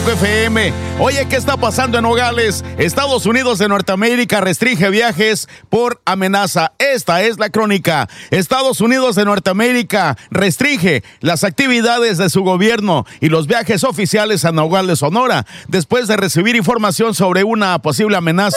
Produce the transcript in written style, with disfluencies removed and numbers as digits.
95 FM. Oye, ¿qué está pasando en Nogales? Estados Unidos de Norteamérica restringe viajes por amenaza. Esta es la crónica. Estados Unidos de Norteamérica restringe las actividades de su gobierno y los viajes oficiales a Nogales, Sonora, después de recibir información sobre una posible amenaza